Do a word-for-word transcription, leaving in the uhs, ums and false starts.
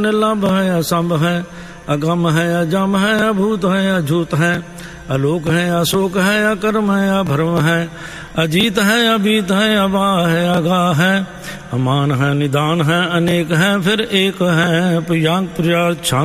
निर्लभ है, असंभ है, अगम है, अजम है, अभूत है, अझूत है, अलोक है, अशोक है, अकर्म है, अभर्म है, अजीत है, अबीत है, अबा है, अगा है, अमान है, निदान है, अनेक है, फिर एक है, प्रियांक प्रिया